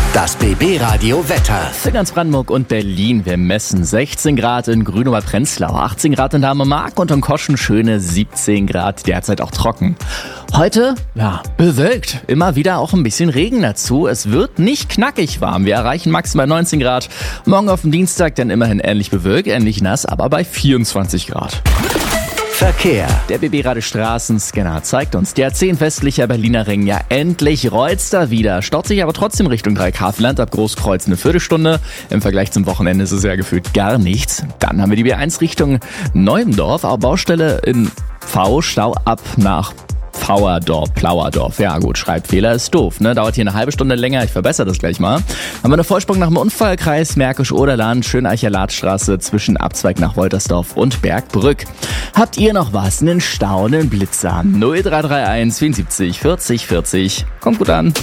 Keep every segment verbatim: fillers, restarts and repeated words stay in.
Das B B-Radio Wetter. Für ganz Brandenburg und Berlin. Wir messen sechzehn Grad in Grünwald-Prenzlau, achtzehn Grad in Dahme-Mark und in Koschen schöne siebzehn Grad, derzeit auch trocken. Heute, ja, bewölkt. Immer wieder auch ein bisschen Regen dazu. Es wird nicht knackig warm. Wir erreichen maximal neunzehn Grad. Morgen auf dem Dienstag dann immerhin ähnlich bewölkt, ähnlich nass, aber bei vierundzwanzig Grad. Verkehr. Der B B-Radio Straßenscanner zeigt uns, der A zehn westlicher Berliner Ring, ja endlich rollt's da wieder. Staut sich aber trotzdem Richtung Dreikarfenland ab Großkreuz eine Viertelstunde. Im Vergleich zum Wochenende ist es ja gefühlt gar nichts. Dann haben wir die B eins Richtung Neuendorf, auch Baustelle in V, Stau ab nach Pauerdorf, Plauerdorf. Ja gut, Schreibfehler ist doof, ne? Dauert hier eine halbe Stunde länger, ich verbessere das gleich mal. Haben wir eine Vorsprung nach dem Unfallkreis, Märkisch-Oderland, Schöneicher Ladstraße zwischen Abzweig nach Woltersdorf und Bergbrück. Habt ihr noch was? Einen Stau, einen Blitzer? null drei drei eins vierundsiebzig vierzig vierzig. Kommt gut an.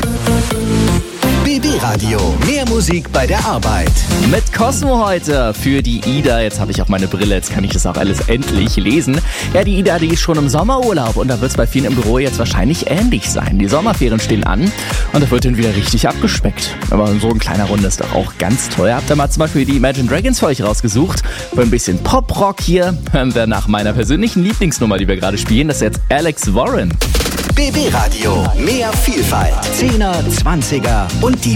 B B-Radio. Mehr Musik bei der Arbeit. Mit Cosmo heute für die Ida. Jetzt habe ich auch meine Brille, jetzt kann ich das auch alles endlich lesen. Ja, die Ida, die ist schon im Sommerurlaub und da wird es bei vielen im Büro jetzt wahrscheinlich ähnlich sein. Die Sommerferien stehen an und da wird dann wieder richtig abgespeckt. Aber so ein kleiner Runde ist doch auch ganz toll. Habt ihr mal zum Beispiel die Imagine Dragons für euch rausgesucht? Für ein bisschen Pop-Rock hier hören wir nach meiner persönlichen Lieblingsnummer, die wir gerade spielen. Das ist jetzt Alex Warren. B B-Radio. Mehr Vielfalt. Zehner, Zwanziger und die